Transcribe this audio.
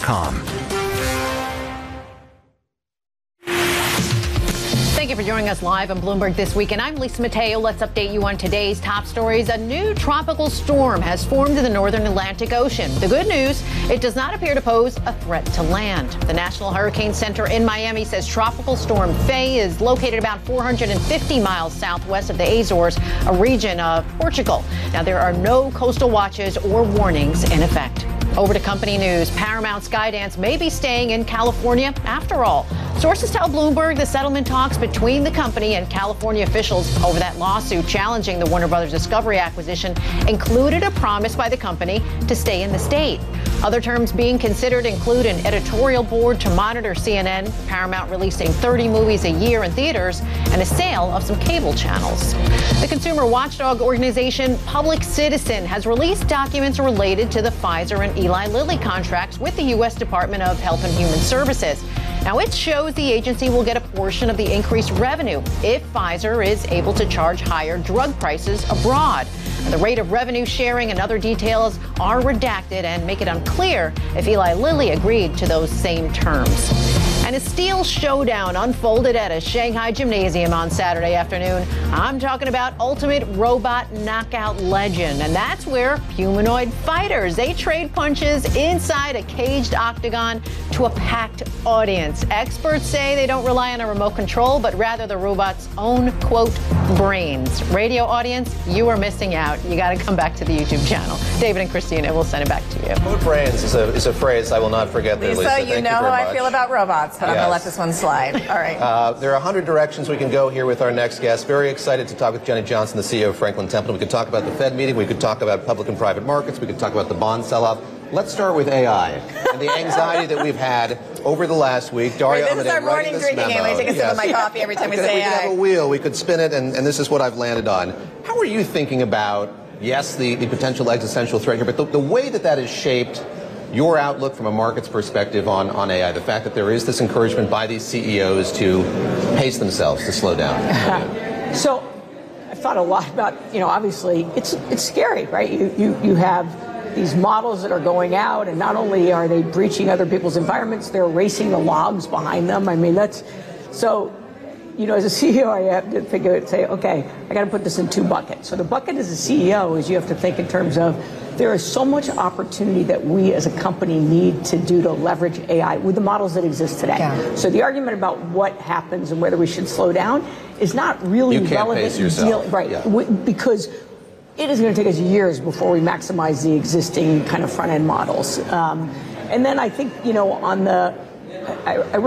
Bloomberg.com. Thank you for joining us live on Bloomberg This Week, and I'm Lisa Mateo. Let's update you on today's top stories. A new tropical storm has formed in the northern Atlantic Ocean. The good news, it does not appear to pose a threat to land. The National Hurricane Center in Miami says Tropical Storm Faye is located about 450 miles southwest of the Azores, a region of Portugal. Now, there are no coastal watches or warnings in effect. Over to company news. Paramount Skydance may be staying in California after all. Sources tell Bloomberg the settlement talks between the company and California officials over that lawsuit challenging the Warner Brothers Discovery acquisition included a promise by the company to stay in the state. Other terms being considered include an editorial board to monitor CNN, Paramount releasing 30 movies a year in theaters, and a sale of some cable channels. The consumer watchdog organization Public Citizen has released documents related to the Pfizer and Eli Lilly contracts with the U.S. Department of Health and Human Services. Now, it shows the agency will get a portion of the increased revenue if Pfizer is able to charge higher drug prices abroad. And the rate of revenue sharing and other details are redacted and make it unclear if Eli Lilly agreed to those same terms. And a steel showdown unfolded at a Shanghai gymnasium on Saturday afternoon. I'm talking about Ultimate Robot Knockout Legend. And that's where humanoid fighters, they trade punches inside a caged octagon to a packed audience. Experts say they don't rely on a remote control, but rather the robot's own, quote, brains. Radio audience, you are missing out. You got to come back to the YouTube channel. David and Christina, we'll send it back to you. Quote brains is a phrase I will not forget. Lisa, you know how I feel about robots, but I'm going to let this one slide. All right. There are 100 directions we can go here with our next guest. Very excited to talk with Jenny Johnson, the CEO of Franklin Templeton. We could talk about the Fed meeting. We could talk about public and private markets. We could talk about the bond sell-off. Let's start with AI and the anxiety that we've had over the last week. Daria, this is our morning drinking game. I take a sip of my coffee every time we say AI. We could have a wheel. We could spin it, and this is what I've landed on. How are you thinking about, yes, the potential existential threat here, but the way that has shaped your outlook from a market's perspective on AI, the fact that there is this encouragement by these CEOs to pace themselves, to slow down? So I've thought a lot about, obviously it's scary, right? You have these models that are going out, and not only are they breaching other people's environments, they're erasing the logs behind them. I mean, that's so, as a CEO, I have to think of it and say, okay, I got to put this in two buckets. So the bucket as a CEO is you have to think in terms of there is so much opportunity that we as a company need to do to leverage AI with the models that exist today. Yeah. So the argument about what happens and whether we should slow down is not really relevant. You can't pace yourself. Right, yeah. Because it is going to take us years before we maximize the existing kind of front-end models. And then I think, on the, I